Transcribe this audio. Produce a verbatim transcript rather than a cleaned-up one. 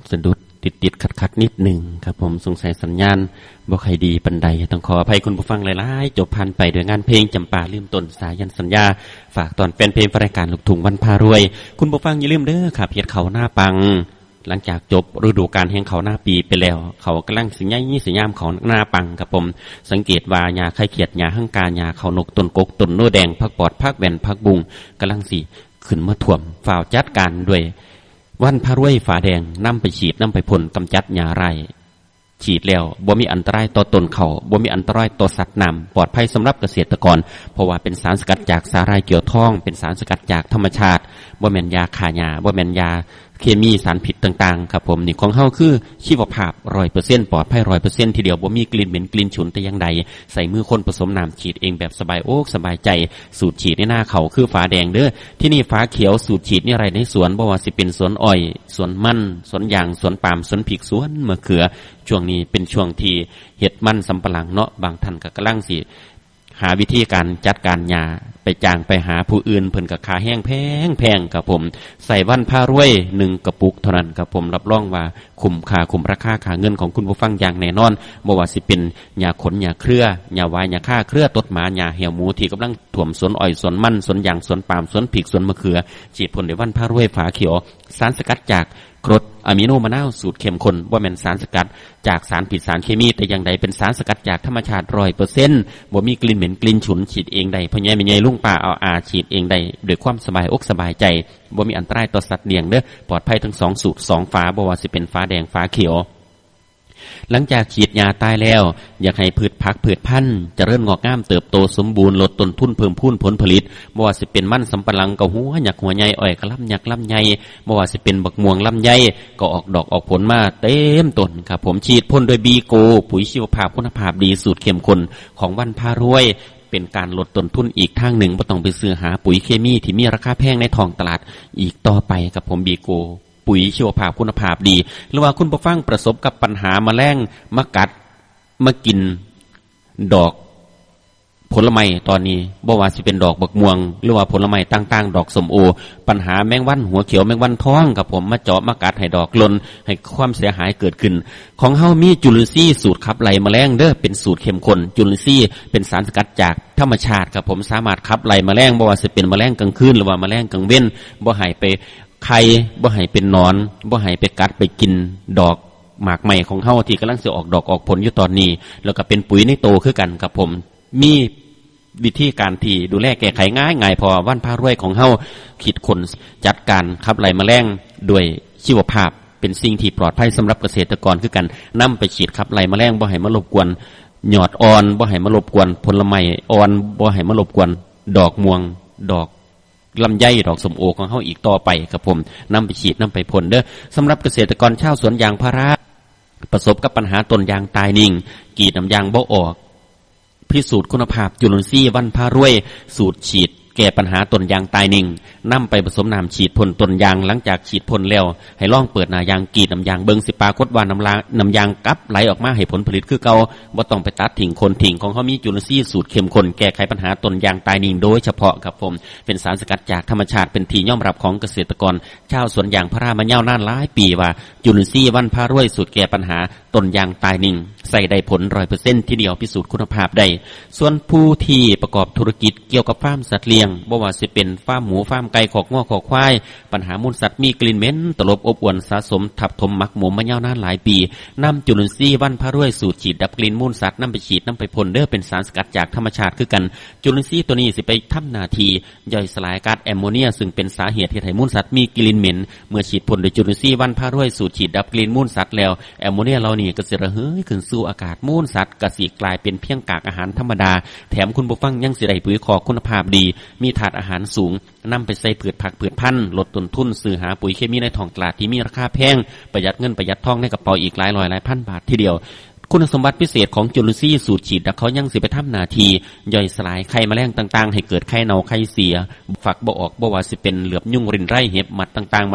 สะดุดติดติดขัดขัดนิดหนึ่งครับผมสงสัยสัญญาณบ่ใครดีปันใดต้องขออภัยคุณผู้ฟังหลายๆจบผ่านไปด้วยงานเพลงจำปาลืมต้นสายันสัญญาฝากตอนเป็นเพลงรายการลูกทุ่งวันพารวยคุณผู้ฟังอย่าลืมเด้อครับเฮ็ดเขาหน้าปังหลังจากจบฤดูกาลแห่งเขาหน้าปีไปแล้วเขากำลังสิใหญ่สิยามเขาหน้าปังครับผมสังเกตว่าหญ้าไข่เขียดหญ้าหั่งกาหญ้าเขานกต้นกกต้นโนแดงผักปอดผักแว่นผักบุงกำลังสิขึ้นมาท่วมฝ่าวจัดการด้วยวันพารวยฝาแดงนำไปฉีดนำไปพ่นกำจัดหญ้าไร่ฉีดแล้วบ่มีอันตรายต่อต้นเขาบ่มีอันตรายต่อสัตว์น้ำปลอดภัยสำหรับเกษตรกรเพราะว่าเป็นสารสกัดจากสาหร่ายเกี่ยวทองเป็นสารสกัดจากธรรมชาติบ่แม่นยาฆ่าหญ้าบ่แม่นยาเคมีสารผิดต่างๆครับผมนี่ของเฮาคือชีวภาพ ร้อยเปอร์เซ็นต์ ปลอดภัย ร้อยเปอร์เซ็นต์ ทีเดียวบ่มีกลิ่นเหม็นกลิ่นฉุนแต่อย่างใดใส่มือคนผสมน้ำฉีดเองแบบสบายอกสบายใจสูตรฉีดในหน้าเขาคือฝาแดงเด้อที่นี่ฝาเขียวสูตรฉีดนี่อะไรในสวนบ่ว่าสิเป็นสวนอ้อยสวนมันสวนยางสวนปาล์มสวนพริกสวนมะเขือช่วงนี้เป็นช่วงที่เฮ็ดมันสำปะหลังเนาะบางท่านก็กำลังสิหาวิธีการจัดการหญ้าไปจ้างไปหาผู้อื่นเพิ่นก็ค่าแห้งแพงแพงครับผมใส่วันพารวยหนึ่งกระปุกเท่านั้นครับผมรับรองว่าคุ้มค่าคุ้มราคาค่าเงินของคุณผู้ฟังอย่างแน่นอนบ่ว่าสิเป็นหญ้าขนหญ้าเครือหญ้าวายหญ้าค่าเครือตดหมาหญ้าเหี่ยวหมูที่กำลังท่วมสวนอ้อยสวนมันสวนยางสวนปาล์มสวนพริกสวนมะเขือฉีดพ่นด้วยวันพารวยฝาเขียวสารสกัดจากกรดอะมิโนมะนาวสูตรเข้มข้นบ่แม่นสารสกัดจากสารผิดสารเคมีแต่อย่างใดเป็นสารสกัดจากธรรมชาติ ร้อยเปอร์เซ็นต์ บ่มีกลิ่นเหม็นกลิ่นฉุนฉีดเองได้พ่อใหญ่แม่ใหญ่ลุงป้าเอาอาฉีดเองได้ด้วยความสบายอกสบายใจบ่มีอันตรายต่อสัตว์เลี้ยงเด้อปลอดภัยทั้งสองสูตรสองฝาบ่ว่าสิเป็นฝาแดงฝาเขียวหลังจากฉีดยาตายแล้วอยากให้พืชผักพืชพันธุ์เจริญงอกงามเติบโตสมบูรณ์ลดต้นทุนเพิ่มพูนผลผลิตบ่ว่าสิเป็นมันสำปะหลังก็หัวหยักหัวใหญ่อ้อยกะลำหยักลำใหญ่บ่ว่าสิเป็นบักม่วงลำใหญ่ก็ออกดอกออกผลมาเต็มต้นครับผมฉีดพ่นโดยบีโกปุ๋ยชีวภาพคุณภาพดีสูตรเข้มข้นของวันพารวยเป็นการลดต้นทุนอีกทางหนึ่งบ่ต้องไปซื้อหาปุ๋ยเคมีที่มีราคาแพงในท้องตลาดอีกต่อไปครับผมบีโกปุ๋ยชีวภาพคุณภาพดีหรือว่าคุณผู้ฟังประสบกับปัญหาแมลงมากัดมากินดอกผลไม้ตอนนี้บ่ว่าสิเป็นดอกบักม่วงหรือว่าผลไม้ต่างๆดอกส้มโอปัญหาแมงวันหัวเขียวแมงวันท้องกับผมมาเจาะมากัดให้ดอกหล่นให้ความเสียหายเกิดขึ้นของเฮามีจุลินทรีย์สูตรขับไล่แมลงเด้อเป็นสูตรเข้มข้นจุลินทรีย์เป็นสารสกัดจากธรรมชาติครับผมสามารถขับไล่แมลงบ่ว่าสิเป็นแมลงกลางคืนหรือว่าแมลงกลางเว้นบ่ให้ไปไข่บ่ให้เป็นนอนบ่ให้ไปกัดไปกินดอกหมากใหม่ของเฮาที่กำลังสิออกดอกออกผลอยู่ตอนนี้แล้วก็เป็นปุ๋ยในโตคือกันครับผมมีวิธีการที่ดูแลแก้ไขง่ายง่ายพอวันพารวยของเฮาคิดคนจัดการขับไล่แมลงด้วยชีวภาพเป็นสิ่งที่ปลอดภัยสำหรับเกษตรกรคือกันนำไปฉีดขับไล่แมลงบ่ให้มารบกวนยอดอ่อนบ่ให้มารบกวนผลไม้อ่อนบ่ให้มารบกวนดอกม่วงดอกลำไยดอกสมโอของเฮาอีกต่อไปครับผมนำไปฉีดนำไปพ่นเด้อสำหรับเกษตรกรชาวสวนยางพาราประสบกับปัญหาต้นยางตายนิ่งกรีดน้ำยางบ่ออกพิสูจน์คุณภาพจุลินทรีย์วันพารวยสูตรฉีดแก้ปัญหาต้นยางตายนิ่งนำไปผสมน้ำฉีดพ่นต้นยางหลังจากฉีดพ่นแล้วให้ลองเปิดหน้ายางกรีดน้ำยางเบิ่งสิปรากฏว่าน้ำลางน้ำยางกลับไหลออกมาให้ผลผลิตคือเก่าบ่ต้องไปตัดทิ้งคนทิ้งของเขามีจุลินทรีย์สูตรเข้มข้นแก้ไขปัญหาต้นยางตายนิ่งโดยเฉพาะครับผมเป็นสารสกัดจากธรรมชาติเป็นที่ยอมรับของเกษตรกรชาวสวนยางพารามาเน่านานหลายปีว่าจุลินทรีย์วันพารวยสูตรแก้ปัญหาต้นยางตายนิ่งใส่ได้ผล ร้อยเปอร์เซ็นต์ ทีเดียวพิสูจน์คุณภาพได้ส่วนผู้ที่ประกอบธุรกิจเกี่ยวกับฟาร์มสัตว์เลี้ยงบ่ว่าสิเป็นฟาร์มหมูฟาร์มไก่ขอกง้อขอกควายปัญหามูลสัตว์มีกลิ่นเหม็นตลบอบอวนสะสมทับถมหมักหมมมาเน่านานหลายปีนำจุลินทรีย์วันพารวยสูตรฉีดดับกลิ่นมูลสัตว์นำไปฉีดนำไปพ่นเด้อเป็นสารสกัดจากธรรมชาติคือกันจุลินทรีย์ตัวนี้สิไปทำหน้าที่ย่อยสลายก๊าซแอมโมเนียซึ่งเป็นสาเหตุที่ให้มูลสัตว์มีกลิ่นเหม็นเมื่อฉีดพ่นด้วยจุลินทรีย์วันพารวยสูตรฉีดดับกลิ่นมูลสัตว์แล้วแอมโมเนียเหล่านี้ก็สิระเหยขึ้นสู่อากาศมูลสัตว์ก็สิกลายเป็นเพียงกากอาหารธรรมดาแถมคุณผู้ฟังยังสิได้ปุ๋ยคอกคุณภาพดีมีถาดอาหารสูงนำไปใส่พืชผักพืชพันธุ์ลดต้นทุนซื้อหาปุ๋ยเคมีในท้องตลาดที่มีราคาแพงประหยัดเงินประหยัดทองในกระเป๋าอีกหลายร้อยหลายพันบาททีเดียวคุณสมบัติพิเศษของจุลินทรีย์สูตรฉีดดับเขายังสิไปทำหน้าที่ย่อยสลายไข่แมลงต่างๆให้เกิดไข่เน่าไข่เสียฝักบ่ออกบ่ว่าสิเป็นเหลือบยุ่งรินไร่เห็บหมัดต่างๆ